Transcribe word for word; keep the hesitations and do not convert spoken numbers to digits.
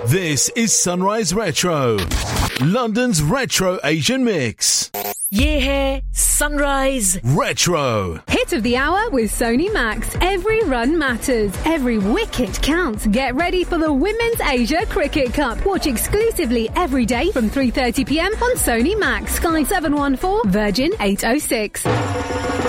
This is Sunrise Retro, London's retro Asian mix. Yeah, here, Sunrise Retro. Hit of the hour with Sony Max. Every run matters. Every wicket counts. Get ready for the Women's Asia Cricket Cup. Watch exclusively every day from three thirty p m on Sony Max. Sky seven one four, Virgin eight oh six.